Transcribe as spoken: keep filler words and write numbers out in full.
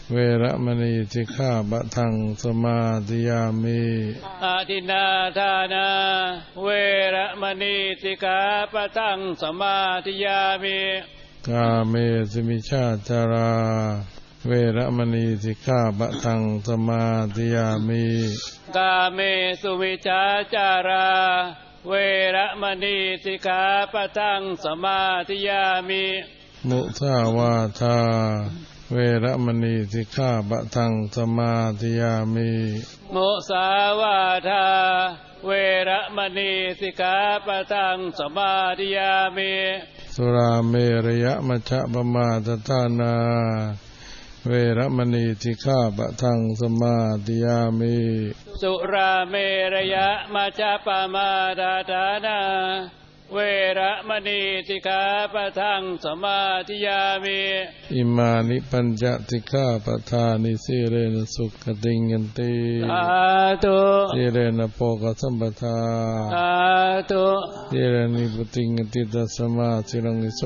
เวระมณีสิกขาปะทังสมาธิยามิอาทินนาทานาเวระมณีสิกขาปะทังสมาธิยามิกาเมสุมิชาจาราเวระมณีสิกขาปะทังสมาธิยามิกาเมสุมิชาจาราเวระมณีสิกขาปะทังสมาธิยามิมุสาวาทาเวระมณีสิกขาปะทังสมาธิยามิมุสาวาทาเวระมณีสิกขาปะทังสมาธิยามิสุราเมรยะมัชฌะปมาทฐานาเวระมณีสิกขาปะทังสมาธิยามิสุราเมรยะมัชฌะปมาทฐานาเวระมณีสิกขาปะทังสมาธิยามิอิมานิปัญจสิกขาปทานิสีเรนะสุขติงกันติสาธุสีเรนะโภคสัมปทาสาธุสีเรนิพุติงกันติตัสสมาสิรังนิโส